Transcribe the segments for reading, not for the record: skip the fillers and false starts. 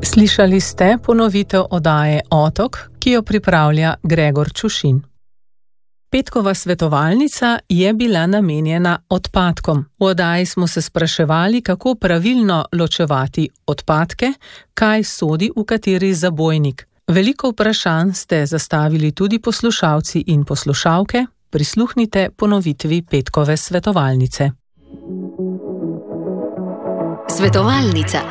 Slišali ste ponovitev oddaje Otok, ki jo pripravlja Gregor Čušin. Petkova svetovalnica je bila namenjena odpadkom. V oddaji smo se spraševali, kako pravilno ločevati odpadke, kaj sodi v kateri zabojnik. Veliko vprašanj ste zastavili tudi poslušalci in poslušalke. Prisluhnite ponovitvi petkove svetovalnice. Svetovalnica.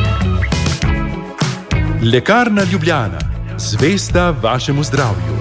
Lekarna Ljubljana. Zvesta vašemu zdravju.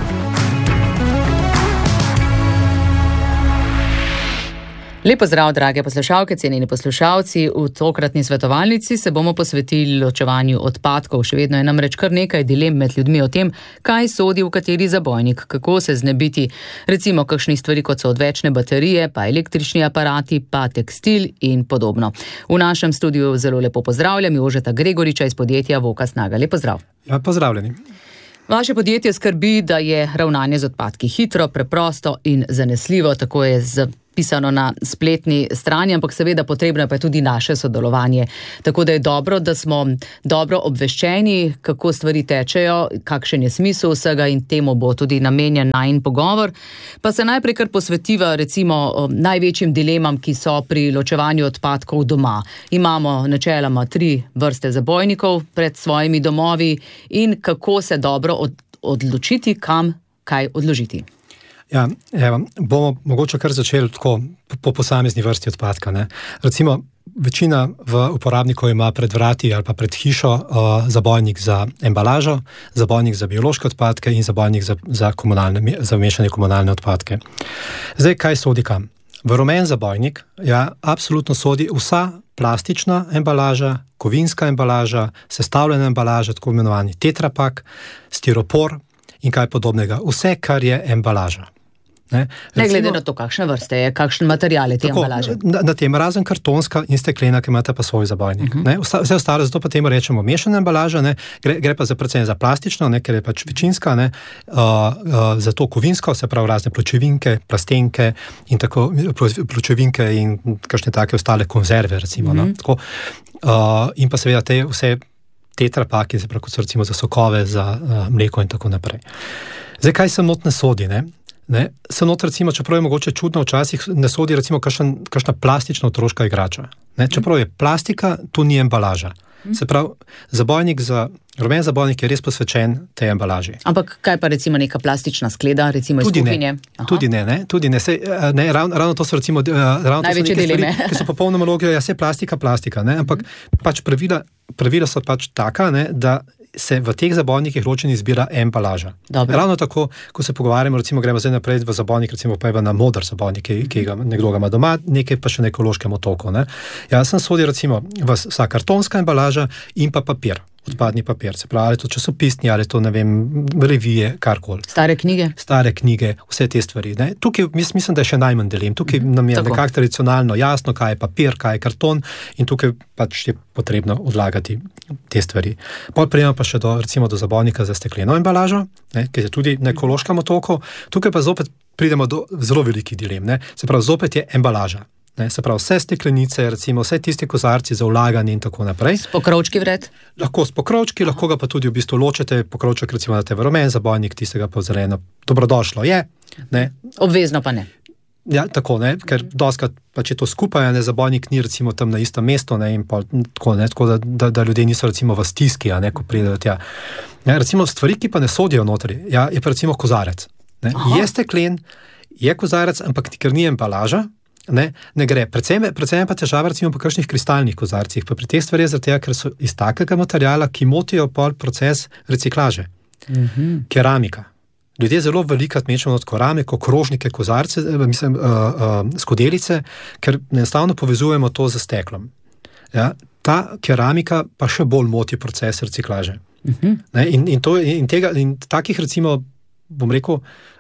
Lep pozdrav, drage poslušalke, cenjeni poslušalci. V tokratni svetovalnici se bomo posvetili ločevanju odpadkov. Še vedno je namreč kar nekaj dilem med ljudmi o tem, kaj sodi v kateri zabojnik, kako se znebiti recimo kakšnih stvari, kot so odvečne baterije, pa električni aparati, pa tekstil in podobno. V našem studiu zelo lepo pozdravljam Jožeta Gregoriča iz podjetja Voka Snaga. Lep pozdrav. Ja, pozdravljeni. Vaše podjetje skrbi, da je ravnanje z odpadki hitro, preprosto in zanesljivo, tako je zapisano na spletni strani, ampak seveda potrebno pa je tudi naše sodelovanje. Tako da je dobro, da smo dobro obveščeni, kako stvari tečejo, kakšen je smisel vsega in temu bo tudi namenjen najin pogovor. Pa se najprej kar posvetiva recimo največjim dilemam, ki so pri ločevanju odpadkov doma. Imamo načeloma 3 vrste zabojnikov pred svojimi domovi in kako se dobro odločiti, kam kaj odložiti. Ja, evo, bomo mogoče kar začeli tako po posamezni vrsti odpadka. Ne? Recimo, večina uporabnikov ima pred vrati ali pa pred hišo zabojnik za embalažo, zabojnik za biološke odpadke in zabojnik za mešane komunalne odpadke. Zdaj, kaj sodi kam? V rumen zabojnik absolutno sodi vsa plastična embalaža, kovinska embalaža, sestavljena embalaža, tako imenovani tetrapak, stiropor in kaj podobnega. Vse, kar je embalaža. Ne glede na to, kakšne vrste je, kakšen material je te embalaže. Na tem razen kartonska in steklena, ki imate pa svoj zabojnik. Vse ostalo, zato pa temu rečemo mešana embalaža, gre pa predvsem za plastično, ker je pač večinska, za to kovinsko, se pravi razne pločevinke, plastenke in tako, pločevinke in kakšne take ostale konzerve, recimo. Tako, in pa seveda te vse tetrapaki, se pravi, kot so recimo za sokove, za mleko in tako naprej. Zdaj, kaj se not ne sodi, Se not, recimo, čeprav je mogoče čudno, včasih ne sodi recimo kakšna plastična otroška igrača. Čeprav je plastika, tu ni embalaža. Se pravi, rumen zabojnik je res posvečen tej embalaži. Ampak kaj pa recimo neka plastična skleda, recimo iz kuhinje? Tudi ne. Ravno to so recimo največje dileme. Ki so popolnoma logijo, vse plastika, ampak pač pravila so pač taka, da se v teh zabojnikih ločeno izbira embalaža. Ravno tako, ko se pogovarjamo, recimo gremo zdaj naprej v zabojnik, recimo pa je na moder zabojnik, ki ga nekdo ima doma, nekaj pa še na ekološkem otoku. Jaz sem sodi recimo vsa kartonska embalaža in pa papir. Odpadni papir, se pravi, ali to časopisni, ali to, revije, karkoli. Stare knjige, vse te stvari. Tukaj mislim, da je še najmanj dilem. Tukaj nam je nekako tradicionalno jasno, kaj je papir, kaj je karton in tukaj pač je potrebno odlagati te stvari. Potem prijemo pa še do zabojnika za stekleno embalažo, ki je tudi na ekološkem otoku. Tukaj pa zopet pridemo do zelo velikih dilem. Se pravi, zopet je embalaža. Se pravi, vse steklenice, recimo vse tiste kozarci za vlaganje in tako naprej. S pokrovčki vred? Lahko s pokrovčki, lahko ga pa tudi v bistvu ločete, pokrovček recimo date v rumen zabojnik, tistega pa v zeleno. Dobrodošlo je. Obvezno pa ne. Ja, tako, ker doskrat pač je to skupaj, zabojnik ni recimo tam na istem mestu, in tako, da ljudje niso recimo v stiski, ko pridejo tja. Recimo stvari, ki pa ne sodijo notri, je pa recimo kozarec. Je steklen, je kozarec, ampak ker ni embalaža, ne gre. Predvsem pa težava recimo po kakšnih kristalnih kozarcih, pa pri teh stvarih zaradi tega, ker so iz takega materiala, ki motijo proces reciklaže. Keramika. Ljudje zelo velikrat mečemo od keramiko, krožnike, kozarce, skodelice, ker enostavno povezujemo to z steklom. Ta keramika pa še bolj moti proces reciklaže. In takih recimo, bom rekel,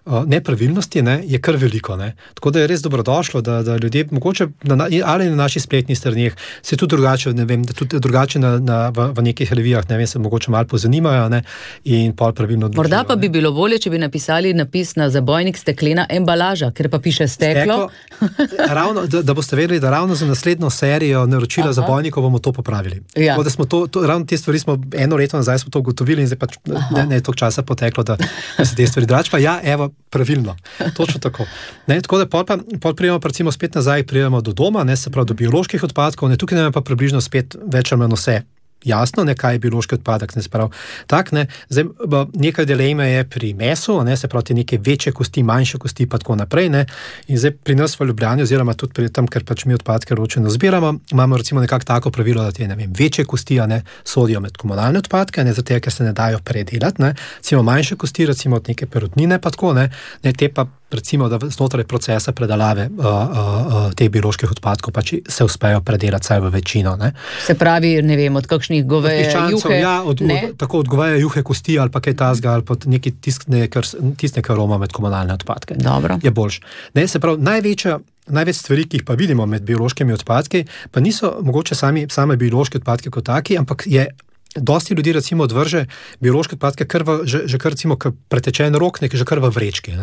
nepravilnosti, je kar veliko. Tako da je res dobrodošlo, da ljudje mogoče ali na naših spletnih straneh se tudi drugače, tudi drugače v nekih revijah, se mogoče malo pozanimajo in pol pravilno odločijo. Morda pa bi bilo bolje, če bi napisali napis na zabojnik steklena embalaža, ker pa piše steklo. Ravno, da boste vedeli, da ravno za naslednjo serijo naročila zabojnikov bomo to popravili. Ja. Tako da smo ravno te stvari smo eno leto nazaj smo to ugotovili in zdaj pač ne je toliko časa poteklo, da se te stvari drugače. Pa ja, evo, pravilno. Točno tako. Tako da pol prijemo recimo spet nazaj, prijemo do doma, se pravi do bioloških odpadkov, tukaj nam je pa približno spet več ali manj vse jasno, kaj je biološki odpadek, se pravi. Zdaj, nekaj dileme je pri mesu, se pravi te neke večje kosti, manjše kosti pa tako naprej, in zdaj pri nas v Ljubljani oziroma tudi pri tam, ker pač mi odpadke ločeno zbiramo, imamo recimo nekako tako pravilo, da te, večje kosti, sodijo med komunalne odpadke, zato ker se ne dajo predelati, recimo manjše kosti, recimo od neke perutnine pa tako, te pa recimo, da znotraj procesa predelave teh bioloških odpadkov pač se uspejo predelati saj v večino. Se pravi, ne vem, od kakšnih goveje juhe? Ja, tako od goveje juhe kosti ali pa kaj tazga ali pa neki tisne aroma med komunalne odpadke. Dobro. Je boljš. Se pravi, največ stvari, ki jih pa vidimo med biološkimi odpadki, pa niso mogoče same biološke odpadke kot taki, ampak je dosti ljudi recimo odvrže biološke odpadke že kar recimo pretečen rok, že kar v vrečki.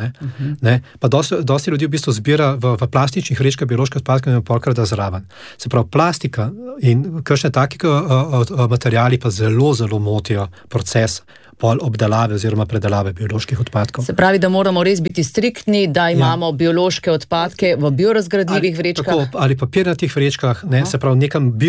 Pa dosti ljudi v bistvu zbira v plastičnih vrečkah biološke odpadke in polkrat da zraven. Se pravi, plastika in kakšne taki materiali pa zelo, zelo motijo proces pol obdelave oziroma predelave bioloških odpadkov. Se pravi, da moramo res biti striktni, da imamo biološke odpadke v biorazgradljivih vrečkah. Ali papirnatih vrečkah, se pravi,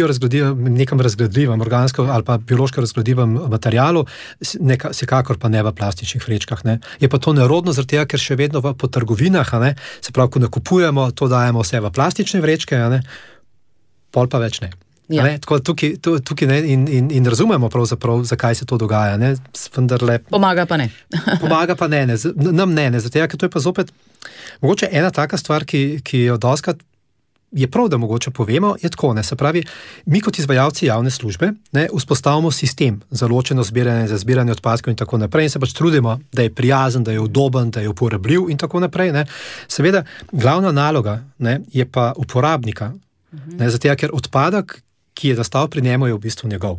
nekam razgradljivem organsko ali pa biološko razgradljivem materialu, vsekakor pa ne v plastičnih vrečkah. Je pa to nerodno, zaradi tega, ker še vedno po trgovinah, se pravi, ko nakupujemo, to dajemo vse v plastične vrečke, pol pa več ne. Ja. Tako tukaj in razumemo pravzaprav, zakaj se to dogaja. Vendarle, pomaga pa ne. Pomaga pa ne. Nam ne. Zato, ker to je pa zopet mogoče ena taka stvar, ki jo doskrat je prav, da mogoče povemo, je tako. Se pravi, mi kot izvajalci javne službe vzpostavimo sistem za ločeno zbiranje, za zbiranje odpadkov in tako naprej in se pač trudimo, da je prijazen, da je udoben, da je uporabljiv in tako naprej. Seveda, glavna naloga je pa uporabnika. Zato, ker odpadek, ki je nastal pri njemu, je v bistvu njegov.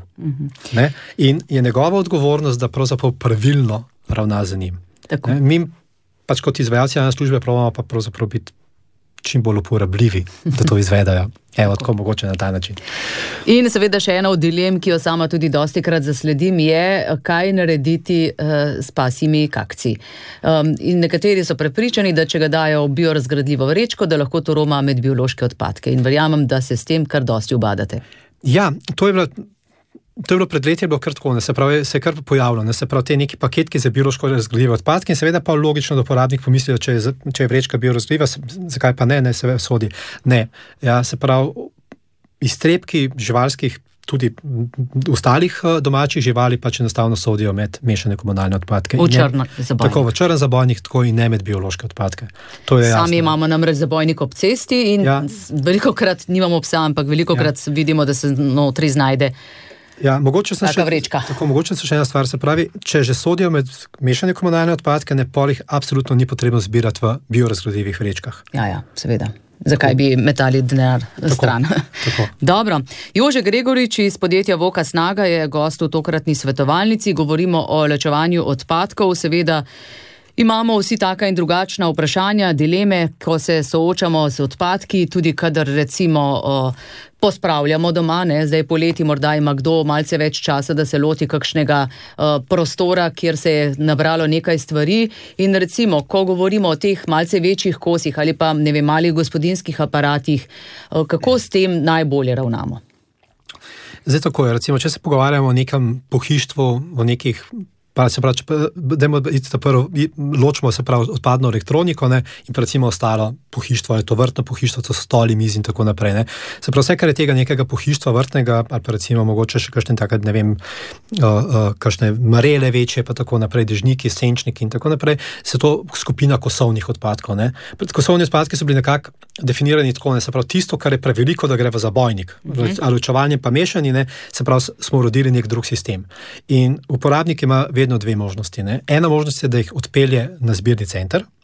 In je njegova odgovornost, da pravzaprav pravilno ravna za njim. Mi pač kot izvajalci javne službe pravimo pa pravzaprav biti čim bolj uporabljivi, da to izvedajo. Evo, tako mogoče na ta način. In seveda še ena od dilem, ki jo sama tudi dostikrat zasledim, je, kaj narediti s pasjimi kakci. In nekateri so prepričani, da če ga dajo v biorazgradljivo vrečko, da lahko to roma med biološke odpadke. In verjamem, da se s tem kar dosti ubadate. Ja, to je bilo pred leti, je bilo kar tako, se je kar pojavilo, se pravi te neki paketki za biološko razgradljive odpadke in seveda pa logično, da uporabnik pomisli, če je vrečka biorazgradljiva, zakaj pa ne se sodi. Ne, ja, se pravi, iztrebki živalskih, tudi ostalih domačih živali pač enostavno sodijo med mešane komunalne odpadke. V črn zabojnik. Tako v črn zabojnik, tako in ne med biološke odpadke. To je jasno. Sami imamo namreč zabojnik ob cesti in velikokrat nimamo psa, ampak velikokrat vidimo, da se notri znajde mogoče taka vrečka. Mogoče še ena stvar, se pravi, če že sodijo med mešane komunalne odpadke, pol jih absolutno ni potrebno zbirati v biorazgradljivih vrečkah. Ja, seveda. Zakaj bi metali denar stran? Tako. Dobro. Jože Gregorič iz podjetja Voka Snaga je gost v tokratni svetovalnici. Govorimo o ločevanju odpadkov. Seveda imamo vsi taka in drugačna vprašanja, dileme, ko se soočamo z odpadki, tudi kadar recimo pospravljamo doma, zdaj poleti morda ima kdo malce več časa, da se loti kakšnega prostora, kjer se je nabralo nekaj stvari in recimo, ko govorimo o teh malce večjih kosih ali pa malih gospodinjskih aparatih, kako s tem najbolje ravnamo? Zdaj tako je, recimo, če se pogovarjamo o nekem pohištvu, o nekih se pravi, ločimo se pravi odpadno elektroniko in recimo ostalo pohištvo, je to vrtno pohištvo, to so stoli, mizi in tako naprej. Se pravi, vse, kar je tega nekega pohištva vrtnega, ali pa recimo mogoče še kakšne takrat, kakšne marele večje, pa tako naprej, dežniki, senčniki in tako naprej, se to skupina kosovnih odpadkov. Kosovni odpadki so bili nekako definirani tako, se pravi, tisto, kar je preveliko, da gre v zabojnik, ali ločevalni pa mešani, se pravi, smo urodili nek drug sistem. In uporabnik ima vedno dve možnosti. Ena možnost je, da jih odpelje na zbirni center,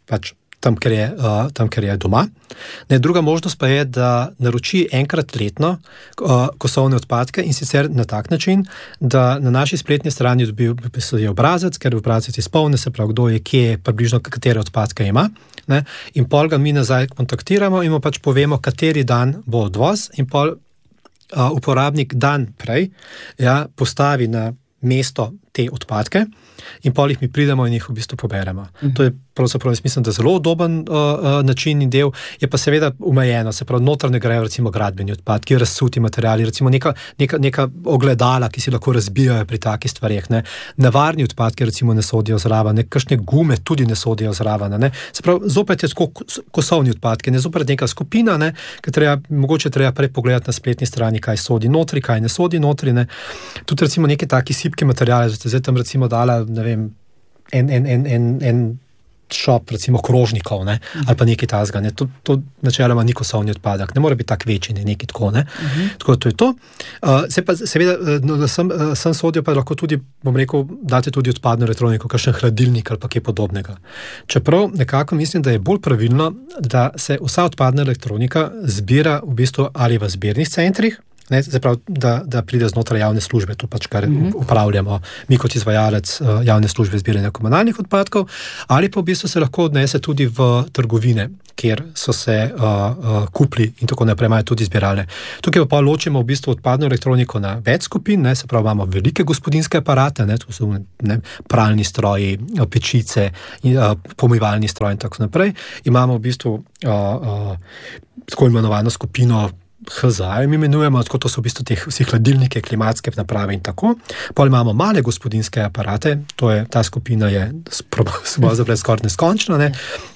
pač tam, ker je doma. Ne, druga možnost pa je, da naroči enkrat letno kosovne odpadke in sicer na tak način, da na naši spletni strani dobi obrazec, ker obrazec izpolni, se pravi, kdo je, kje je, približno katere odpadke ima. Ne, in pol ga mi nazaj kontaktiramo in mu pač povemo, kateri dan bo odvoz in pol uporabnik dan prej postavi na mesto te odpadke in pol jih mi pridemo in jih v bistvu poberemo. To je pravzaprav, jaz mislim, da zelo udoben način in del, je pa seveda omejeno, se pravi, noter ne grejo recimo gradbeni odpadki, razsuti materiali, recimo neka ogledala, ki si lahko razbijajo pri takih stvareh, ne. Nevarni odpadki recimo ne sodijo zraven, kakšne gume tudi ne sodijo zraven, ne. Se pravi, zopet je tako kosovni odpadki, ne, zopet neka skupina, ne, mogoče treba prej pogledati na spletni strani, kaj sodi notri, kaj ne sodi notri, ne. Tudi recimo neki taki sipki materiali, zdaj tam recimo dala, ne vem, en šop, recimo krožnikov, ne, ali pa nekaj tazga, ne, to načeloma ni kosovni odpadek, ne more biti tak večji, ne, nekaj tako, ne, tako to je to. Se pa seveda, sem sodijo pa lahko tudi, bom rekel, date tudi odpadno elektroniko, kakšen hladilnik ali pa kaj podobnega. Čeprav nekako mislim, da je bolj pravilno, da se vsa odpadna elektronika zbira v bistvu ali v zbirnih centrih, ne, zaprav, da pride znotraj javne službe, to pač, kar upravljamo mi kot izvajalec javne službe zbiranja komunalnih odpadkov, ali pa v bistvu se lahko odnese tudi v trgovine, kjer so se kupli in tako naprej, imajo tudi zbirale. Tukaj pa ločimo v bistvu odpadno elektroniko na več skupin, ne, se pravi, imamo velike gospodinjske aparate, ne, to so pralni stroji, pečice, pomivalni stroji in tako naprej. Imamo v bistvu tako imenovano skupino HZA, mi imenujemo, tako to so v bistvu vsi hladilnike, klimatske naprave in tako. Potem imamo male gospodinjske aparate, to je, ta skupina je skoraj neskončna, ne.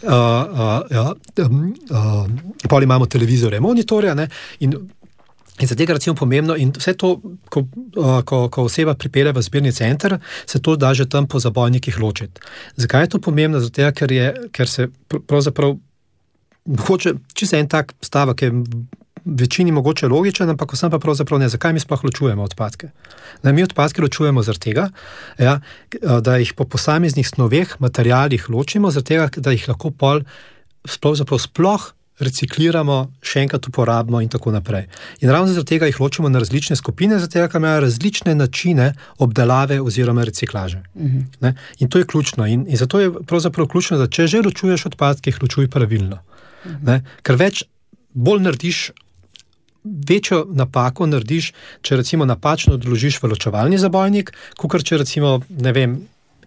Potem imamo televizore, monitorja, ne, in za tega recimo pomembno, in vse to, ko oseba pripelje v zbirni center, se to da že tam po zabojnikih ločiti. Zakaj je to pomembno? Zato, ker se pravzaprav hoče, čisto en tak stavek je večini mogoče logičen, ampak vsem pa pravzaprav ne. Zakaj mi sploh ločujemo odpadke? Mi odpadke ločujemo zaradi tega, da jih po posameznih snoveh, materialih ločimo, zaradi tega, da jih lahko sploh recikliramo, še enkrat uporabimo in tako naprej. In ravno zaradi tega jih ločimo na različne skupine, zaradi tega, ker imajo različne načine obdelave oziroma reciklaže. Ne? In to je ključno. In zato je pravzaprav ključno, da če že ločuješ odpadke, jih ločuj pravilno. Ne? Ker bolj narediš, večjo napako narediš, če recimo napačno odložiš v ločevalni zabojnik, kakor če recimo, ne vem,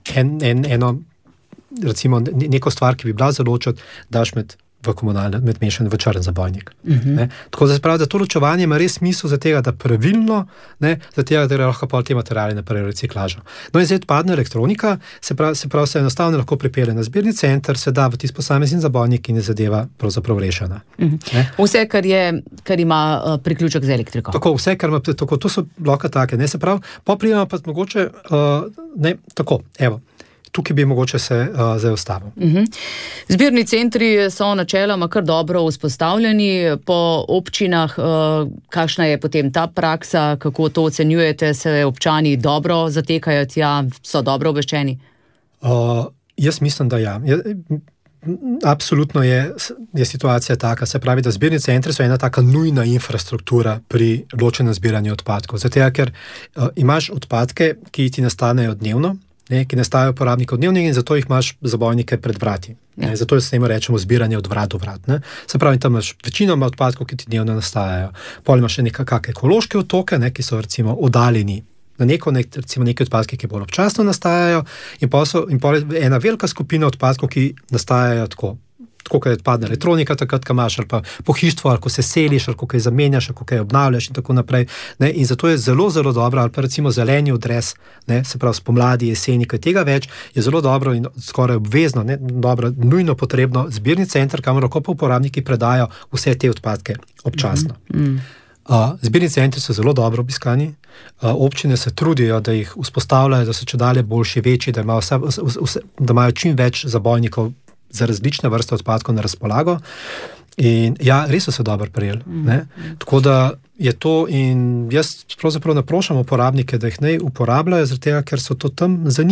recimo neko stvar, ki bi bila za ločiti, daš med mešan v črn zabojnik. Tako da se pravi, da to ločevanje ima res smisel za tega, da pravilno, ne, za tega, da lahko pol te materiale naprej reciklažo. No in zdaj odpadna elektronika, se pravi, se enostavno lahko pripelje na zbirni center, se da v tisti posamezni zabojnik in je zadeva pravzaprav rešena. Vse, kar ima priključek z elektriko. Tako, vse, kar ima, tako, to so lahko take, ne, se pravi, pa prijema pa mogoče, ne, tako, evo. Tukaj bi mogoče se zdaj ustavil. Zbirni centri so načeloma kar dobro vzpostavljeni po občinah. Kakšna je potem ta praksa, kako to ocenjujete, se občani dobro zatekajo tja, so dobro obveščeni? Jaz mislim, da ja. Absolutno je situacija taka, se pravi, da zbirni centri so ena taka nujna infrastruktura pri ločenem zbiranju odpadkov. Zato, ker imaš odpadke, ki ti nastanejo dnevno, ne, ki nastajajo uporabnikov dnevno in zato jih imaš zabojnike pred vrati. Ja. Zato se njemu rečemo zbiranje od vrat do vrat. Ne. Se pravi, tam imaš večinoma odpadkov, ki ti dnevno nastajajo. Potem imaš še nekakšne ekološke otoke, ne, ki so recimo oddaljeni na recimo neki odpadki, ki bolj občasno nastajajo, in pa ena velika skupina odpadkov, ki nastajajo tako kot je odpadna elektronika, takrat, ko imaš ali pa pohištvo, ali ko se seliš, ali ko kaj zamenjaš, ali ko kaj obnavljaš in tako naprej. Ne, in zato je zelo, zelo dobro, ali pa recimo zeleni odres, ne, se pravi spomladi, jeseni, kaj tega več, je zelo dobro in skoraj obvezno, ne, dobro, nujno potrebno zbirni center, kamor lahko pa uporabniki predajo vse te odpadke občasno. Zbirni centri so zelo dobro obiskani, občine se trudijo, da jih vzpostavljajo, da so čedalje boljši, večji, da imajo čim več zabojnikov za različne vrste odpadkov na razpolago. In ja, res so se dobro prijeli. Tako da je to, in jaz pravzaprav naprošam uporabnike, da jih ne uporabljajo, zaradi tega, ker so to tam za njih.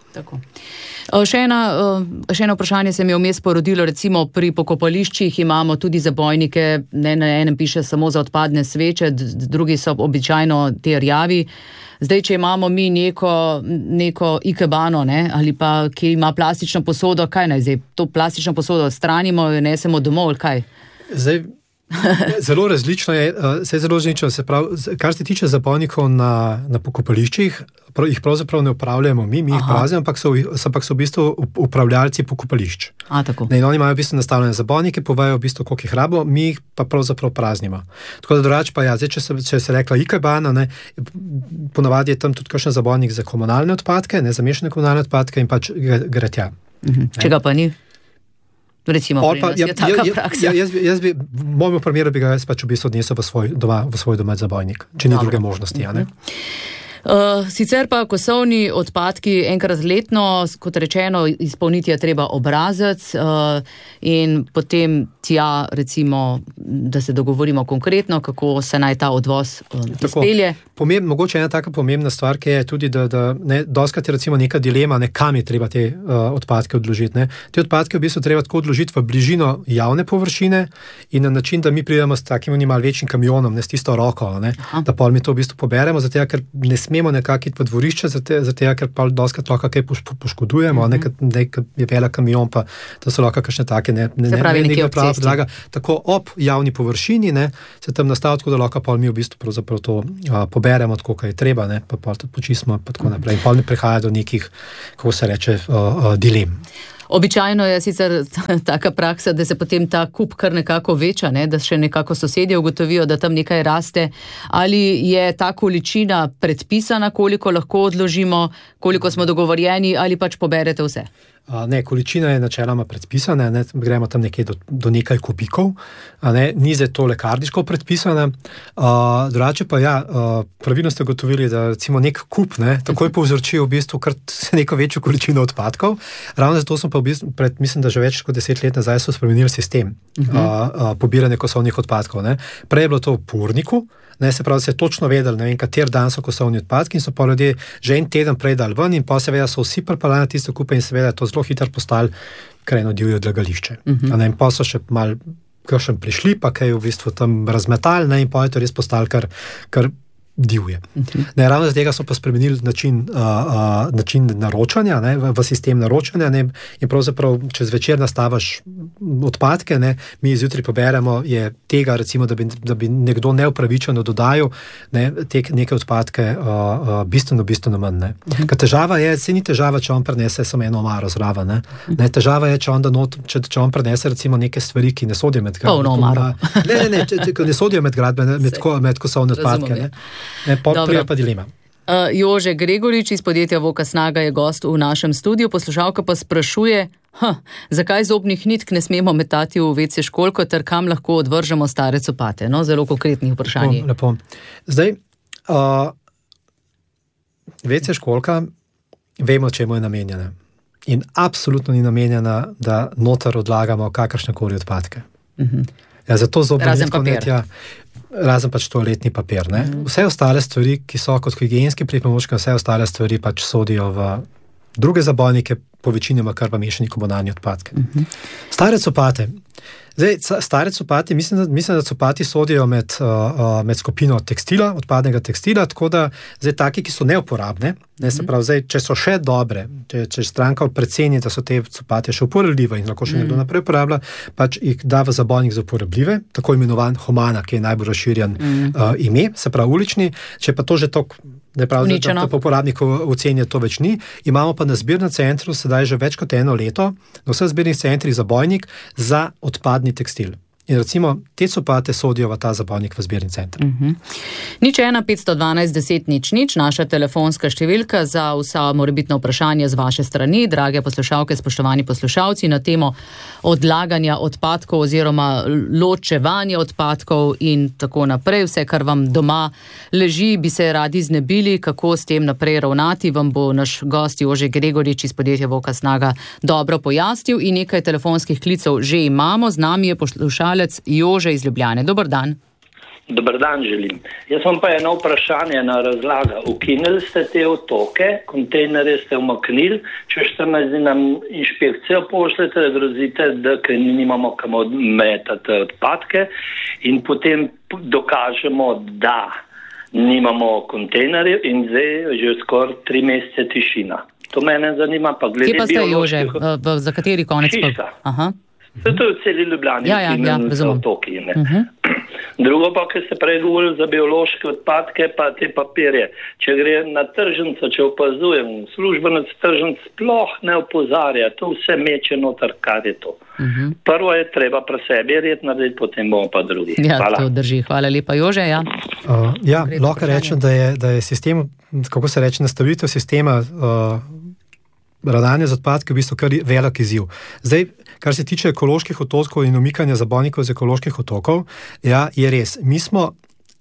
Tako. Še eno vprašanje se mi je vmes porodilo, recimo pri pokopališčih imamo tudi zabojnike, ne na enem piše samo za odpadne sveče, drugi so običajno te rjavi. Zdaj, če imamo mi neko ikebano, ne, ali pa ki ima plastično posodo, kaj naj zdaj? To plastično posodo odstranimo, jo nesemo domov, ali kaj? Zdaj, zelo različno je, se pravi, kar se tiče zabojnikov na pokopališčih, jih pravzaprav ne upravljamo mi jih praznimo, ampak so v bistvu upravljalci pokopališč. Tako. In oni imajo v bistvu nastavljene zabojnike, povejo v bistvu, koliko jih rabo, mi jih pa pravzaprav praznimo. Tako da drugače pa zdaj, če se rekla ikebana, ne, ponavadi je tam tudi kakšen zabojnik za komunalne odpadke, ne, za mešane komunalne odpadke in pač gre tja. Če ga pa ni? Recimo, pri nas je taka praksa. Jaz bi, v mojem primeru bi ga jaz pač v bistvu odnesel v svoj domač zabojnik, če ni druge možnosti, ja, ne? Sicer pa kosovni odpadki enkrat letno, kot rečeno, izpolniti je treba obrazec in potem tja, recimo, da se dogovorimo konkretno, kako se naj ta odvoz izpelje. Mogoče ena taka pomembna stvar, ki je tudi, da dostikrat je recimo neka dilema, kam je treba te odpadke odložiti. Ne. Te odpadke v bistvu treba tako odložiti v bližino javne površine in na način, da mi pridemo s takim malo večjim kamionom, ne s tisto roko, ne, da pol mi to v bistvu poberemo, zato ker ne smemo nekako iti v dvorišče, zato ker pa dostikrat lahko kaj poškodujemo, nekaj je velik kamion, pa to so lahko kakšne take nekaj prava podlaga. Tako ob javni površini, ne, se tam nastavi, tako da lahko pa mi v bistvu pravzaprav to poberemo, tako kaj je treba, ne, pa tudi počistimo, pa tako naprej. In pa ne prihaja do nekih, kako se reče, dilem. Običajno je sicer taka praksa, da se potem ta kup kar nekako veča, ne? Da še nekako sosedje ugotovijo, da tam nekaj raste. Ali je ta količina predpisana, koliko lahko odložimo, koliko smo dogovorjeni, ali pač poberete vse? Ne, količina je načeloma predpisana, ne, gremo tam nekaj do nekaj kubikov, ni zdaj to lekarniško predpisana. Drugače pa pravilno ste ugotovili, da recimo nek kup, ne, takoj povzroči v bistvu kar neko večjo količino odpadkov. Ravno zato smo pa v bistvu mislim, da že več kot 10 let nazaj so spremenili sistem pobiranja kosovnih odpadkov. Ne. Prej je bilo to v Purniku, ne, se pravi, se je točno vedeli, ne vem, kater dan so kosovni odpadki in so pa ljudje že en teden prej dali ven in pa seveda so vsi pripeljali na tiste kupe in seveda to zelo hitro postali kar eno divje odlagališče. In pa so še malo kakšen prišli, pa kaj v bistvu tam razmetali, ne, in pa je to res postali kar divje. Ne, ravno za tega so pa spremenili način naročanja, ne, v sistem naročanja, ne, in pravzaprav čez večer nastaviš odpadke, ne, mi zjutraj poberemo, je tega recimo, da bi nekdo neupravičeno dodajal, ne, neke odpadke bistveno manj. Ne. Ker težava je, se ni težava, če on prinese samo eno omaro zraven, ne. Ne, težava je, če on prinese recimo neke stvari, ki ne sodijo med gradbene. Polno omaro. Ne sodijo med gradbene, med kosovne odpadke, ne. Prija pa dilema. Jože Gregorič iz podjetja Voka Snaga je gost v našem studiu, poslušalka pa sprašuje, zakaj zobnih nitk ne smemo metati v WC školjko ter kam lahko odvržemo stare copate. No, zelo konkretnih vprašanj. Lepo. Zdaj, WC školjka, vemo, čemu je namenjena. In absolutno ni namenjena, da noter odlagamo kakršnekoli odpadke. Zato zobne nitke razen pač toaletni papir. Ne? Vse ostale stvari, ki so kot higienski pripomočki, vse ostale stvari pač sodijo v druge zabojnike, po večinoma kar pa mešani komunalni odpadke. Stare copate. Zdaj, stare copati, mislim, da copati sodijo med skupino tekstila, odpadnega tekstila, tako da zdaj taki, ki so neuporabne, ne, se pravi, zdaj, če so še dobre, če stranka preceni, da so te copate še uporabljive in lahko še nekdo naprej uporablja, pač jih da v zabojnik za uporabljive, tako imenovan Humana, ki je najbolj razširjen ime, se pravi ulični, če pa to že tok da po uporabniku ocenijo to več ni. Imamo pa na zbirnem centru sedaj že več kot 1 leto na vseh zbirnih centrih zabojnik za odpadni tekstil. In recimo, te copate sodijo v ta zabojnik v zbirni center. 01 512 10 00, naša telefonska številka za vsa morebitna vprašanja z vaše strani, drage poslušalke, spoštovani poslušalci, na temo odlaganja odpadkov oziroma ločevanja odpadkov in tako naprej. Vse, kar vam doma leži, bi se radi znebili, kako s tem naprej ravnati, vam bo naš gost Jože Gregorič iz podjetja Voka Snaga dobro pojasnil in nekaj telefonskih klicev že imamo. Z nami je poslušalec Jože iz Ljubljane. Dober dan. Dober dan želim. Jaz vam pa eno vprašanje na razlaga. Ukinili ste te otoke, kontejnerje ste umaknili, če 14 dni nam inšpekcijo pošljete, da grozite, da nimamo kam odmetati odpadke in potem dokažemo, da nimamo kontejnerjev in zdaj že skoraj 3 mesece tišina. To mene zanima, pa glede bioloških... Kje pa ste, Jože? Za kateri konec? Čisa. Aha. To je v celi Ljubljani. Ja, otoki, Drugo pa, ker ste prej govorili za biološke odpadke, pa te papirje. Če gre na tržnico, če opazujem, službenec tržnic sploh ne opozarja, to vse meče noter, kar je to. Prvo je treba pri sebi red narediti, potem bomo pa drugi. Ja, to drži. Hvala lepa, Jože. Lahko rečem, da je sistem, kako se reče, nastavitev sistema ravnanja z odpadki v bistvu kar velik izziv. Zdaj, kar se tiče ekoloških otokov in umikanja zabojnikov z ekoloških otokov, je res. Mi smo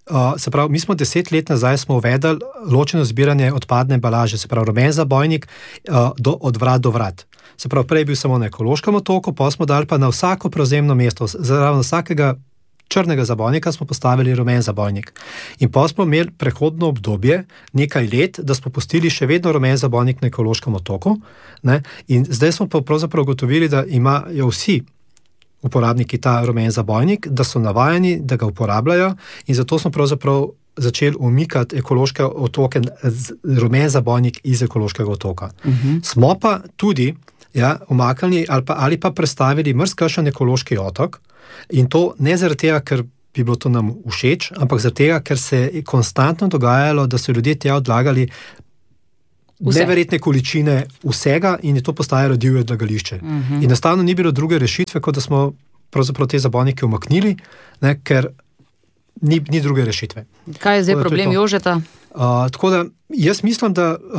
10 let nazaj smo uvedli ločeno zbiranje odpadne embalaže, se pravi rumen zabojnik od vrat do vrat. Se pravi, prej je bil samo na ekološkem otoku, pa smo dali pa na vsako prevzemno mesto, zraven vsakega črnega zabojnika smo postavili rumen zabojnik. In pa smo imeli prehodno obdobje, nekaj let, da smo pustili še vedno rumen zabojnik na ekološkem otoku. Ne? In zdaj smo pa pravzaprav ugotovili, da imajo vsi uporabniki ta rumen zabojnik, da so navajeni, da ga uporabljajo in zato smo pravzaprav začeli umikati ekološke otoke, rumen zabojnik iz ekološkega otoka. Smo pa tudi umaknili ali pa prestavili mrzkašen ekološki otok, in to ne zaradi tega, ker bi bilo to nam všeč, ampak zaradi tega, ker se je konstantno dogajalo, da so ljudje tja odlagali neverjetne količine vsega in je to postajalo divje odlagališče. In enostavno ni bilo druge rešitve, kot da smo pravzaprav te zabojnike umaknili, ker ni druge rešitve. Kaj je zdaj problem Jožeta? Tako da jaz mislim,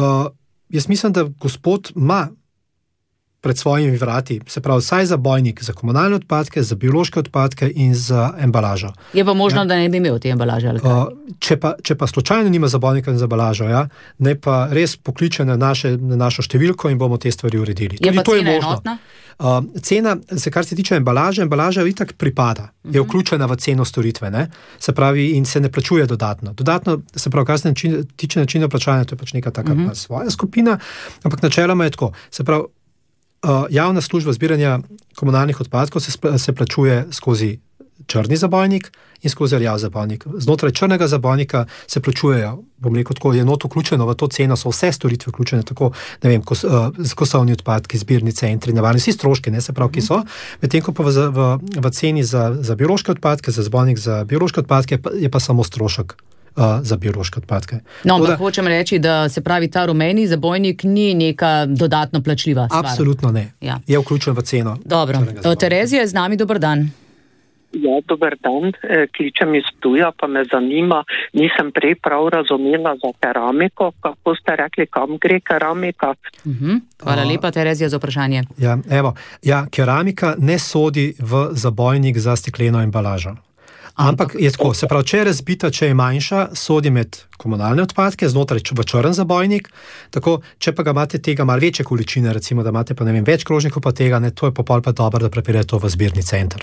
da gospod ima pred svojimi vrati, se pravi vsaj zabojnik za komunalne odpadke, za biološke odpadke in za embalažo. Je pa možno, da ne bi imel te embalaže ali kaj? Če pa slučajno nima zabojnika za embalažo, ne pa res pokliče na našo številko in bomo te stvari uredili. Je pa cena enotna? Cena, kar se tiče embalaža itak pripada, je vključena v ceno storitve, ne? Se pravi, in se ne plačuje dodatno. Dodatno, se pravi, kar se tiče načina plačanja, to je pač neka taka svoja skupina, ampak načeloma je tako. Se pravi, javna služba zbiranja komunalnih odpadkov se plačuje skozi črni zabojnik in skozi rjav zabojnik. Znotraj črnega zabojnika se plačujejo, bom rekel tako, je not vključeno v to ceno, so vse storitve vključene, tako, ne vem, kosovni odpadki, zbirni centri, navarni, vsi stroški, ne, se pravi, ki so, medtem ko pa v ceni za biološke odpadke, za zabojnik za biološke odpadke je pa samo strošek za biološke odpadke. No, ampak hočem reči, da se pravi ta rumeni zabojnik ni neka dodatno plačljiva stvar. Absolutno ne. Je vključen v ceno. Dobro. Terezija je z nami, dober dan. Ja, dober dan. Kličem iz Ptuja, pa me zanima, nisem prej prav razumela za keramiko, kako ste rekli, kam gre keramika? Hvala lepa, Terezija, za vprašanje. Keramika ne sodi v zabojnik za stekleno embalažo. Ampak je tako, se pravi, če je razbita, če je manjša, sodi med komunalne odpadke, znotraj v črn zabojnik, tako, če pa ga imate tega malo večje količine, recimo, da imate pa ne vem, več krožnikov pa tega, to je pa pol pa dobro, da prepelje to v zbirni center.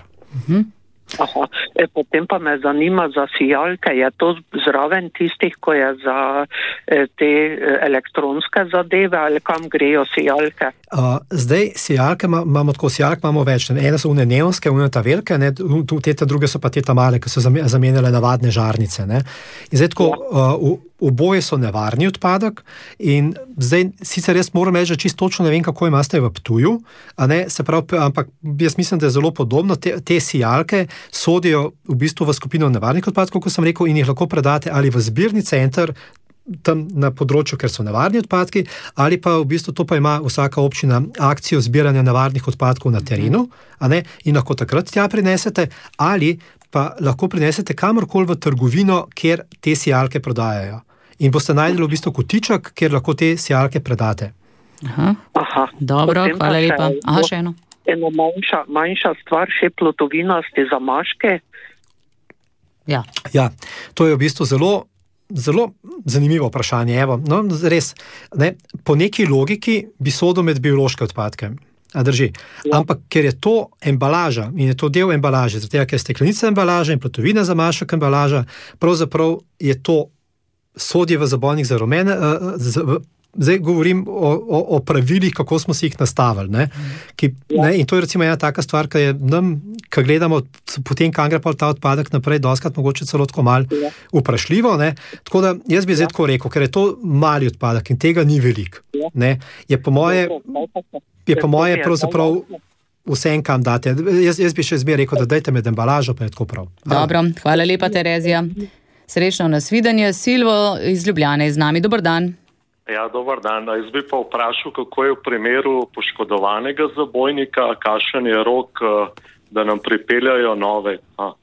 Aha, potem pa me zanima za sijalke, je to zraven tistih, ko je za te elektronske zadeve ali kam grejo sijalke? Zdaj, sijalke imamo več, ene so une neonske, une ta velike, te druge so pa te ta male, ki so zamenjale navadne žarnice, ne. In zdaj tako, oboje so nevarni odpadek in zdaj sicer jaz moram reči, da čisto točno ne vem, kako imate v Ptuju, se pravi, ampak jaz mislim, da je zelo podobno, te sijalke sodijo v bistvu v skupino nevarnih odpadkov, kot sem rekel, in jih lahko predate ali v zbirni center, tam na področju, ker so nevarni odpadki, ali pa v bistvu to pa ima vsaka občina akcijo zbiranja nevarnih odpadkov na terenu, in lahko takrat tja prinesete, ali pa lahko prinesete kamorkoli v trgovino, kjer te sijalke prodajajo. In boste najdeli v bistvu kotiček, kjer lahko te sijalke predate. Aha. Dobro, hvala lepa. Še eno. Eno manjša stvar, še plutovinasti zamaške. Ja, to je v bistvu zelo zanimivo vprašanje. Res, po neki logiki bi sodil med biološke odpadke. Drži. Ampak ker je to embalaža in je to del embalaže, zato ker je steklenica embalaža in plutovina zamašek embalaža, pravzaprav je to sodje v zabojnik za rumene, zdaj govorim o pravilih, kako smo si jih nastavili. Ne? In to je recimo ena taka stvar, ki je nam, ko gledamo potem, kam gre pa ta odpadek naprej, doskrat mogoče celo tako malo vprašljivo. Ne? Tako da jaz bi zdaj tako rekel, ker je to mali odpadek in tega ni veliko. Je po moje pravzaprav vsem, kam date. Jaz bi še zmeraj rekel, da dajte med embalažo, pa je tako prav. Dobro, hvala lepa, Terezija. Srečno nasvidenje. Silvo iz Ljubljane je z nami. Dober dan. Ja, dober dan. Jaz bi pa vprašal, kako je v primeru poškodovanega zabojnika, kakšen je rok, da nam pripeljajo nove.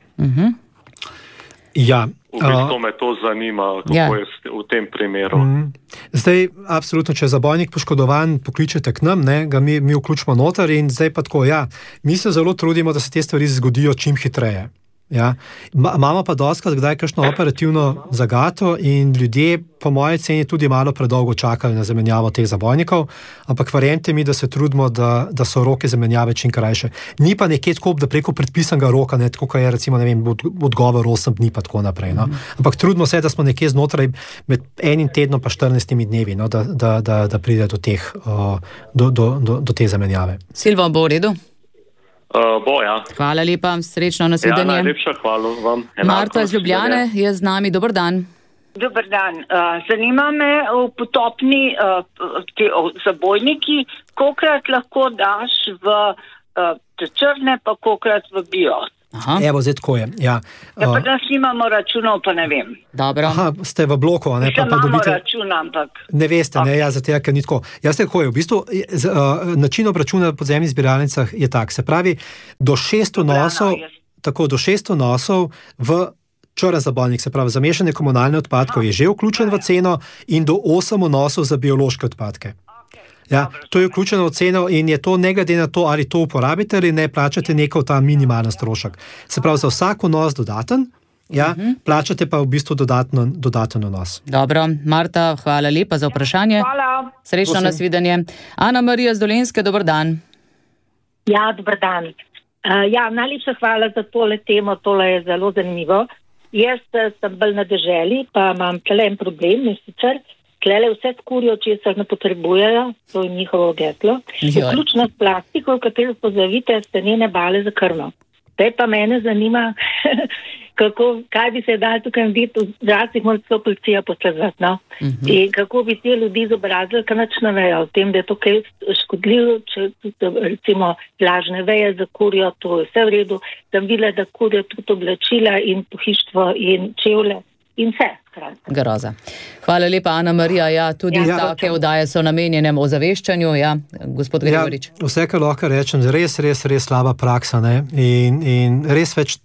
Ja. V bistvu me to zanima, kako je v tem primeru. Zdaj, absolutno, če je zabojnik poškodovan, pokličete k nam, ga mi vključimo noter in zdaj pa tako, mi se zelo trudimo, da se te stvari zgodijo čim hitreje. Ja. Imamo pa dostakrat kdaj kakšno operativno zagato in ljudje po moje ceni tudi malo predolgo čakajo na zamenjavo teh zabojnikov, ampak verjemite mi, da se trudimo, da so roke zamenjave čim krajše. Ni pa nekje tako, da preko predpisanega roka, tako kot je recimo, odgovor 8 dni pa tako naprej. No. Ampak trudimo se, da smo nekje znotraj med enim tednom pa 14 dnevi, no, da pride do te zamenjave. Silvo, bo v redu? Ja. Hvala lepa, srečno nasvidenje. Najlepša hvala vam. Marta iz Ljubljane je z nami, dober dan. Dober dan. Zanima me v potopni zabojniki, kolikrat lahko daš v črne, pa kolikrat v bio. Evo, zdaj tako je. Ja. Pa da snimamo računov, pa ne vem. Dobro. Ste v bloku, ne? Pa imamo račun, ampak... Ne veste, zato ker ni tako. Jaz te tako je. V bistvu, način obračuna v podzemnih zbiralnicah je tak. Se pravi, do 600 nosov v črn zabojnik, se pravi, zamešane komunalne odpadke je že vključen v ceno in do 8 nosov za biološke odpadke. Ja, to je vključeno v ceno in je to ne glede na to, ali to uporabite ali ne, plačate neko ta minimalen strošek. Se pravi, za vsak vnos dodaten, plačate pa v bistvu dodaten vnos. Dobro, Marta, hvala lepa za vprašanje. Hvala. Srečno nasvidenje. Ana Marija z Dolenjske, dober dan. Ja, dober dan. Najlepša hvala za tole temo, tole je zelo zanimivo. Jaz sem bolj na deželi, pa imam en problem, in sicer tlele vse skurijo, česar ne potrebujejo, to je njihovo geslo. Vključno s plastiko, v katero pozavite stenene bale za krmo. Zdaj pa mene zanima, kaj bi se dal tukaj narediti, včasih mora celo policija posledovati, no? In kako bi te ljudi izobrazili, kaj nič ne vejo o tem, da je to kaj škodljivo, če recimo lažne veje zakurijo, to je vse v redu, sem videla, da kurijo tudi oblačila in pohištvo in čevlje in vse. Groza. Hvala lepa, Ana Marija. Ja, tudi take oddaje so namenjene ozaveščanju. Ja, gospod Gregorič. Vse, kar lahko rečem, res slaba praksa. Ne? In res več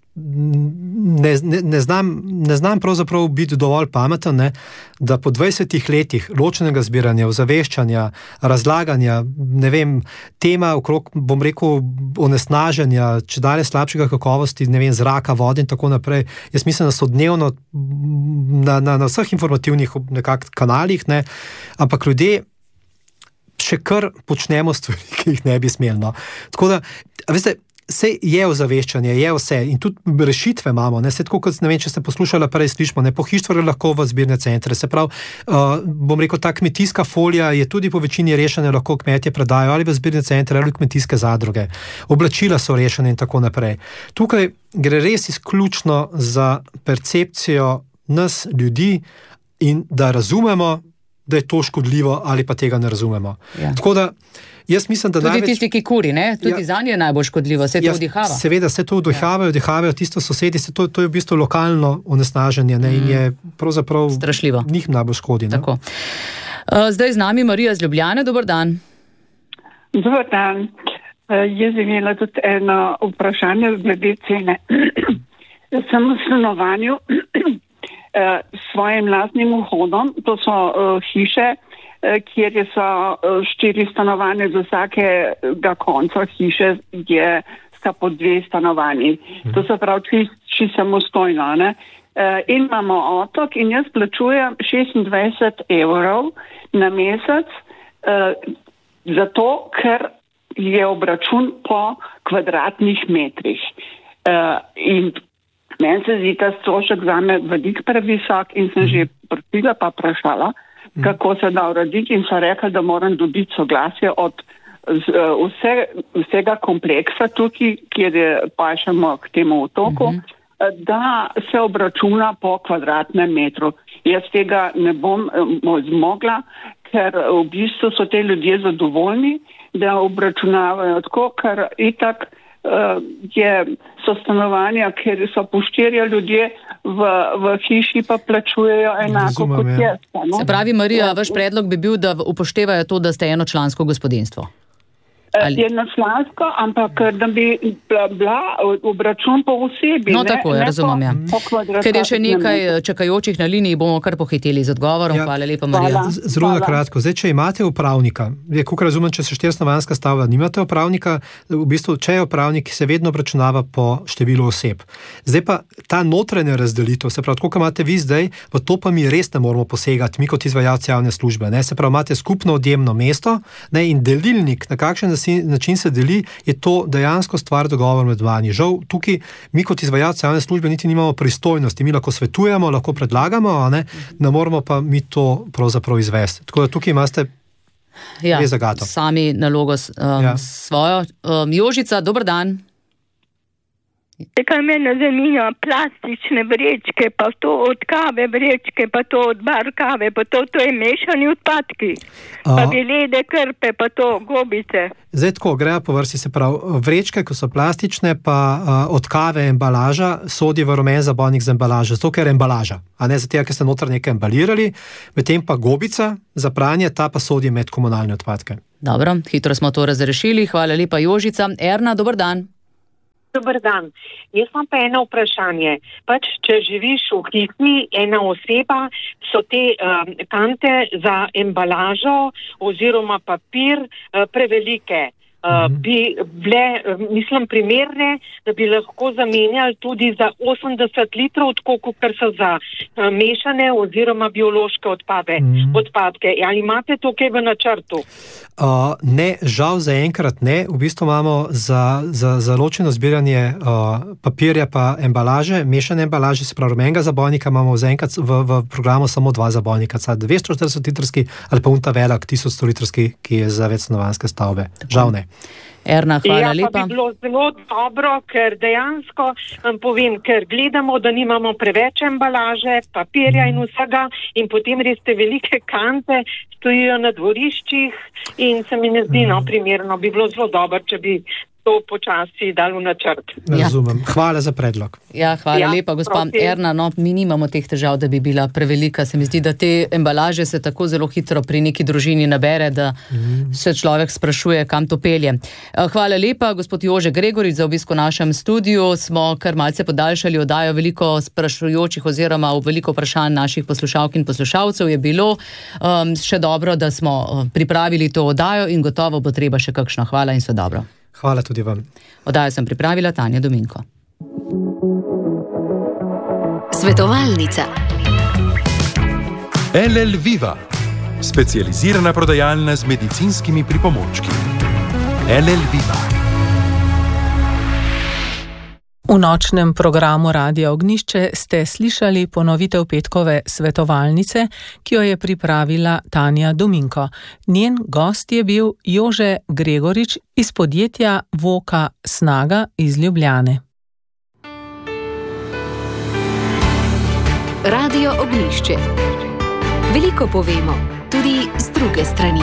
ne znam pravzaprav biti dovolj pameten, ne? Da po 20 letih ločenega zbiranja, ozaveščanja, razlaganja, ne vem, tema okrog, bom rekel, onesnaženja, če dalje slabšega kakovosti, ne vem, zraka, vode in tako naprej. Jaz mislim, da so dnevno na vseh informativnih kanalih, ne? Ampak ljudje še kar počnemo stvari, ki jih ne bi smeli. No? Tako da, veste, vse je ozaveščanje, je vse in tudi rešitve imamo, ne, se tako kot, ne vem, če ste poslušali, prej slišimo, ne, pohištvo lahko v zbirne centre, se pravi, bom rekel, ta kmetijska folija je tudi po večini rešena, lahko kmetje predajo ali v zbirne centre ali kmetijske zadruge, oblačila so rešene in tako naprej. Tukaj gre res izključno za percepcijo nas, ljudi, in da razumemo, da je to škodljivo ali pa tega ne razumemo. Ja. Tako da jaz mislim, da tudi tisti, ki kuri, ne? Tudi za nje je najbolj škodljivo, se to vdihava. Seveda, se to vdihavajo tisto sosedi, to je v bistvu lokalno onesnaženje, ne? In je pravzaprav strašljivo. Njih najbolj škodi. Tako. Zdaj z nami Marija z Ljubljane, dober dan. Dober dan. Jaz bi imela tudi eno vprašanje glede cene. Sem v stanovanju s svojim lastnim vhodom, to so hiše, kjer so 4 stanovanja, z vsakega konca hiše sta po 2 stanovanji. To se pravi čisto samostojno. Ne? In imamo otok in jaz plačujem 26 € na mesec, zato ker je obračun po kvadratnih metrih. In meni se zdi ta strošek zame veliko previsok in sem že prosila pa vprašala, kako se da urediti in so rekli, da moram dobiti soglasje od vsega kompleksa tukaj, kjer pašemo k temu otoku, da se obračuna po kvadratnem metru. Jaz tega ne bom zmogla, ker v bistvu so te ljudje zadovoljni, da obračunavajo tako, ker itak so stanovanja, ker so po 4 ljudje v hiši pa plačujejo enako kot jaz. Se pravi, Marija, vaš predlog bi bil, da upoštevajo to, da ste enočlansko gospodinjstvo? Jednočlansko, ampak da bi bila obračun po osebi. No, tako je, razumem, ja. Ker je še nekaj čakajočih na liniji, bomo kar pohiteli z odgovorom. Hvala lepa, Marija. Zelo kratko. Zdaj, če imate upravnika, koliko razumem, če se 4-stanovanjska stavba, nimate upravnika, v bistvu, če je upravnik, se vedno obračunava po številu oseb. Zdaj pa ta notranja razdelitev, se pravi, koliko imate vi zdaj, v to pa mi res ne moramo posegati, mi kot izvajalci javne službe. Se pravi, imate skupno odjemno mesto in delilnik, na kakšen način se deli, je to dejansko stvar dogovor med vami. Žal, tukaj mi kot izvajalci javne službe niti nimamo pristojnosti. Mi lahko svetujemo, lahko predlagamo, ne moramo pa mi to pravzaprav izvesti. Tako da tukaj imate zagato. Sami nalogo svojo. Jožica, dober dan. Kaj mene zanima, plastične vrečke, pa to od kave vrečke, pa to od bar kave, pa to je mešani odpadki. Pa gelede, krpe, pa to gobice. Zdaj tako, grejo po vrsti, se pravi, vrečke, ko so plastične, pa od kave embalaža, sodi v rumen zabojnik za embalažo, zato ker je embalaža, a ne zato, ker ste noter nekaj embalirali, medtem pa gobica za pranje, ta pa sodi med komunalne odpadke. Dobro, hitro smo to razrešili, hvala lepa Jožica. Erna, dober dan. Dobar dan. Jaz imam pa eno vprašanje. Če živiš v hiši, ena oseba, so te kante za embalažo oziroma papir prevelike. Bi bile, mislim, primerne, da bi lahko zamenjali tudi za 80 litrov, tako kar so za mešane oziroma biološke odpadke. Ali imate to kaj v načrtu? Ne, žal zaenkrat ne. V bistvu imamo za ločeno zbiranje papirja pa embalaže, mešane embalaže, se pravi rumenega zabojnika, imamo zaenkrat v programu samo 2 zabojnika, 240 litrski ali pa unta velik 1000 litrski, ki je za večstanovanjske stavbe. Žal ne. Erna, hvala lepa. Pa bi bilo zelo dobro, ker dejansko povem, ker gledamo, da nimamo preveč embalaže, papirja in vsega in potem res te velike kante stojijo na dvoriščih in se mi ne zdi primerno. Bi bilo zelo dobro, če bi to počasi dal v načrt. Razumem. Hvala za predlog. Hvala lepa, gospa Erna. Mi nimamo teh težav, da bi bila prevelika. Se mi zdi, da te embalaže se tako zelo hitro pri neki družini nabere, da se človek sprašuje, kam to pelje. Hvala lepa, gospod Jože Gregorič, za obisk v našem studiu. Smo kar malce podaljšali oddajo, veliko sprašujočih oziroma veliko vprašanj naših poslušalk in poslušalcev je bilo. Še dobro, da smo pripravili to oddajo in gotovo bo treba še kakšno. Hvala in vse dobro. Hvala tudi vam. Oddajo sem pripravila Tanja Dominko. Svetovalnica. LL Viva, specializirana prodajalna z medicinskimi pripomočki. LL Viva. V nočnem programu Radia Ognjišče ste slišali ponovitev petkove svetovalnice, ki jo je pripravila Tanja Dominko. Njen gost je bil Jože Gregorič iz podjetja Voka Snaga iz Ljubljane. Radio Ognjišče. Veliko povemo, tudi z druge strani.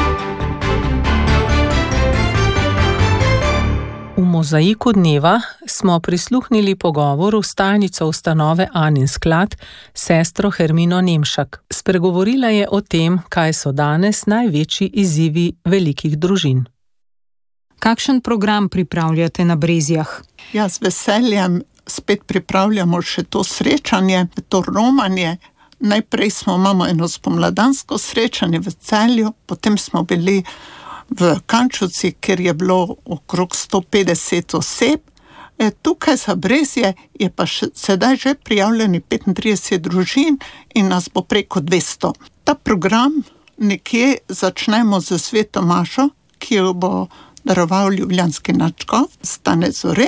V mozaiku dneva smo prisluhnili pogovoru s tajnico ustanove Anin sklad, sestro Hermino Nemšak. Spregovorila je o tem, kaj so danes največji izzivi velikih družin. Kakšen program pripravljate na Brezjah? Z veseljem spet pripravljamo še to srečanje, to romanje. Najprej imamo eno spomladansko srečanje v Celju, potem smo bili v Kančovci, kjer je bilo okrog 150 oseb. Tukaj za Brezje je pa sedaj že prijavljeni 35 družin in nas bo preko 200. Ta program nekje začnemo z Sveto Mašo, ki jo bo daroval ljubljanski nadškof Stane Zore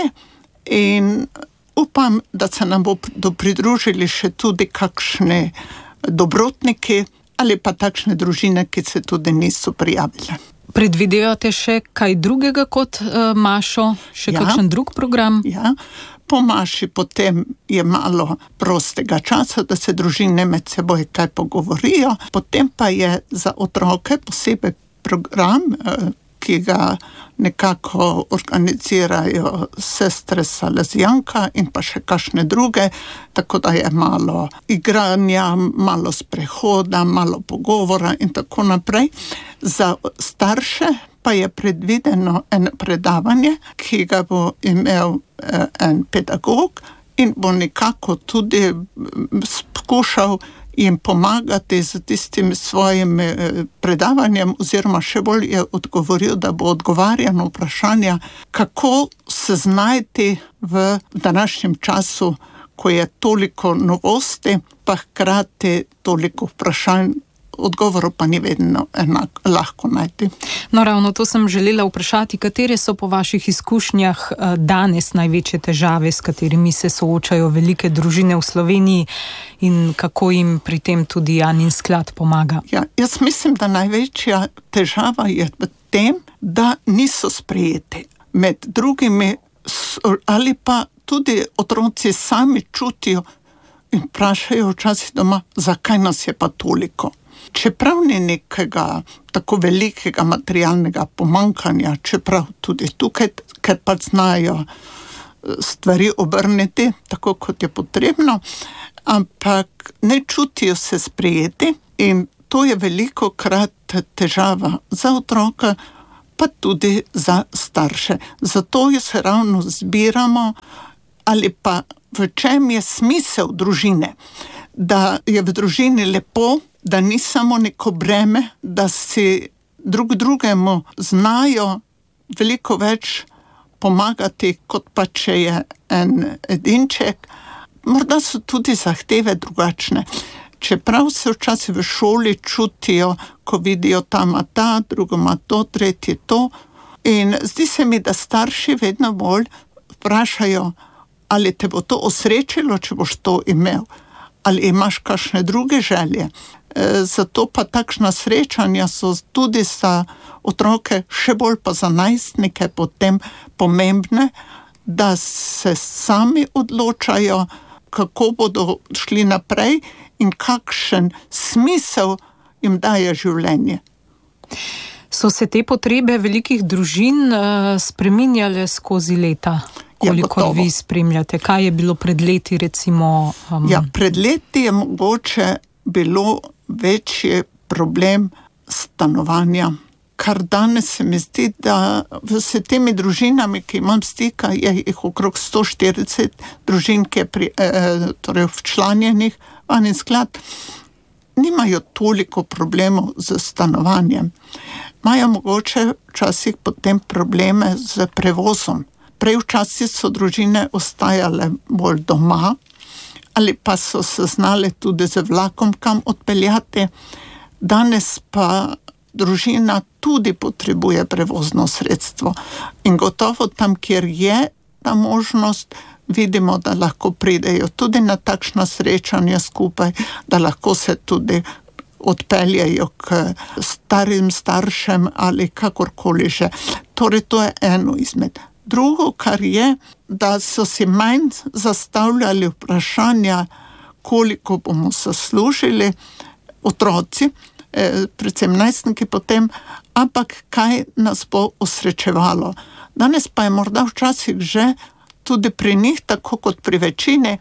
in upam, da se nam bodo pridružili še tudi kakšne dobrotniki ali pa takšne družine, ki se tudi niso prijavile. Predvidevate še kaj drugega kot mašo? Še kakšen drug program? Ja, po maši potem je malo prostega časa, da se družine med seboj kaj pogovorijo. Potem pa je za otroke posebej program, ki ga nekako organizirajo sestre Salezijanka in pa še kakšne druge, tako da je malo igranja, malo sprehoda, malo pogovora in tako naprej. Za starše pa je predvideno eno predavanje, ki ga bo imel en pedagog in bo nekako tudi skušal jim pomagati z tistim svojim predavanjem, oziroma še bolj je odgovoril, da bo odgovarjal na vprašanja, kako se znajti v današnjem času, ko je toliko novosti, pa hkrati toliko vprašanj, odgovorov pa ni vedno lahko najti. No, ravno to sem želela vprašati, katere so po vaših izkušnjah danes največje težave, s katerimi se soočajo velike družine v Sloveniji in kako jim pri tem tudi Janin sklad pomaga? Ja, jaz mislim, da največja težava je v tem, da niso sprejeti. Med drugimi ali pa tudi otroci sami čutijo in vprašajo včasih doma, zakaj nas je pa toliko. Čeprav ni nekega tako velikega materialnega pomankanja, čeprav tudi tukaj, ker pa znajo stvari obrniti tako, kot je potrebno, ampak ne čutijo se sprejeti in to je velikokrat težava za otroka, pa tudi za starše. Zato se ravno zbiramo, ali pa v čem je smisel družine, da je v družini lepo, da ni samo neko breme, da si drug drugemu znajo veliko več pomagati, kot pa če je en edinček. Morda so tudi zahteve drugačne. Čeprav se včasih v šoli čutijo, ko vidijo tam ta, drugo ima to, tretje to. In zdi se mi, da starši vedno bolj vprašajo, ali te bo to osrečilo, če boš to imel, ali imaš kakšne druge želje. Zato pa takšna srečanja so tudi za otroke, še bolj pa za najstnike potem pomembne, da se sami odločajo, kako bodo šli naprej in kakšen smisel jim daje življenje. So se te potrebe velikih družin spreminjale skozi leta? Kolikor vi spremljate? Kaj je bilo pred leti recimo? Ja, pred leti je mogoče bilo večji problem stanovanja, kar danes se mi zdi, da s temi družinami, ki imam stika, je jih okrog 140 družin, ki je torej včlanjenih v Janin sklad, nimajo toliko problemov z stanovanjem. Imajo mogoče včasih potem probleme z prevozom. Prej včasih so družine ostajale bolj doma, ali pa so se znali tudi z vlakom kam odpeljati. Danes pa družina tudi potrebuje prevozno sredstvo. In gotovo tam, kjer je ta možnost, vidimo, da lahko pridejo tudi na takšna srečanja skupaj, da lahko se tudi odpeljajo k starim staršem ali kakorkoli že. Torej, to je eno izmed. Drugo, kar je, da so si manj zastavljali vprašanja, koliko bomo zaslužili otroci, predvsem najstniki potem, ampak kaj nas bo osrečevalo. Danes pa je morda včasih že tudi pri njih, tako kot pri večini,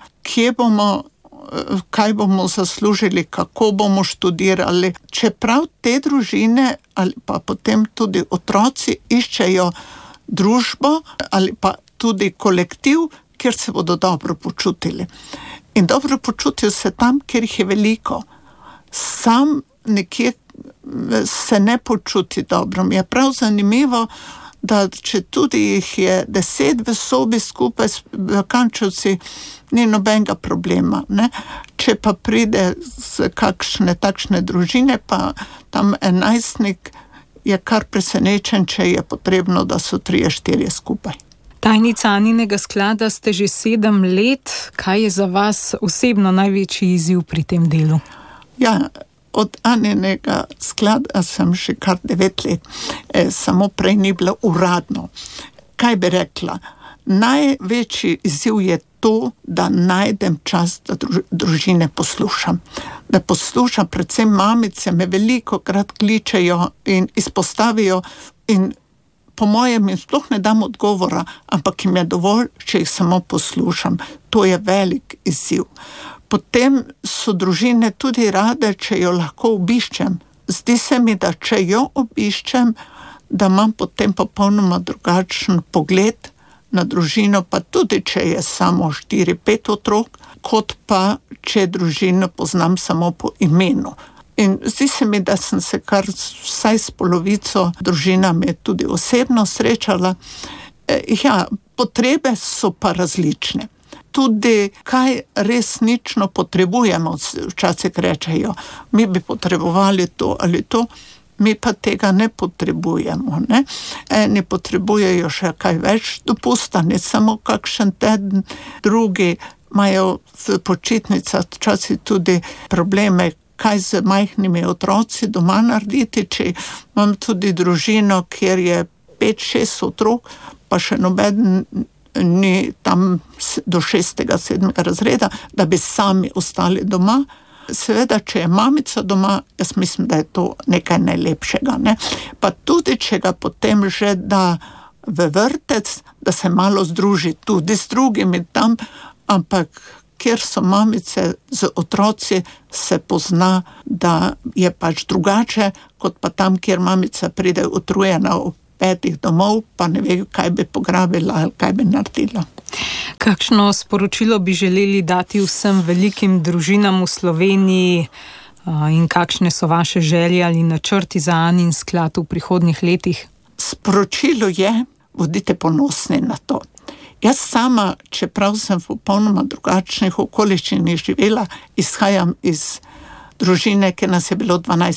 kaj bomo zaslužili, kako bomo študirali. Čeprav te družine ali pa potem tudi otroci iščejo družbo ali pa tudi kolektiv, kjer se bodo dobro počutili. In dobro počutijo se tam, kjer jih je veliko. Sam nekje se ne počuti dobro. Mi je prav zanimivo, da če tudi jih je 10 v sobi skupaj v Kančevci, ni nobenega problema. Ne? Če pa pride z kakšne takšne družine, pa tam 11-nik je kar presenečen, če je potrebno, da so 3-4 skupaj. Tajnica Aninega sklada ste že 7 let. Kaj je za vas osebno največji izziv pri tem delu? Ja, od Aninega sklada sem že kar 9 let, samo prej ni bilo uradno. Kaj bi rekla? Največji izziv je to, da najdem čas, da družine poslušam. Da poslušam, predvsem mamice me velikokrat kličejo in izpostavijo in po mojem jim sploh ne dam odgovora, ampak jim je dovolj, če jih samo poslušam. To je velik izziv. Potem so družine tudi rade, če jo lahko obiščem. Zdi se mi, da če jo obiščem, da imam potem popolnoma drugačen pogled na družino, pa tudi če je samo 4-5 otrok, kot pa če družino poznam samo po imenu. In zdi se mi, da sem se kar vsaj s polovico družinami tudi osebno srečala. Ja, potrebe so pa različne. Tudi kaj resnično potrebujemo, včasih rečejo, mi bi potrebovali to ali to, mi pa tega ne potrebujemo. Ne? Eni potrebujejo še kaj več dopusta, ne samo kakšen teden, drugi imajo v počitnicah včasih tudi probleme, kaj z majhnimi otroci doma narediti, če imam tudi družino, kjer je 5-6 otrok, pa še noben ni tam do 6-7 razreda, da bi sami ostali doma. Seveda, če je mamica doma, jaz mislim, da je to nekaj najlepšega. Ne? Pa tudi, če ga potem že da v vrtec, da se malo združi tudi s drugimi tam, ampak kjer so mamice z otroci, se pozna, da je pač drugače, kot pa tam, kjer mamica pride utrujena ob 5 domov, pa ne ve, kaj bi pograbila ali kaj bi naredila. Kakšno sporočilo bi želeli dati vsem velikim družinam v Sloveniji in kakšne so vaše želje ali načrti za Anin sklad v prihodnjih letih? Sporočilo je, bodite ponosni na to. Jaz sama, čeprav sem v popolnoma drugačnih okoliščinah živela, izhajam iz družine, ki nas je bilo 12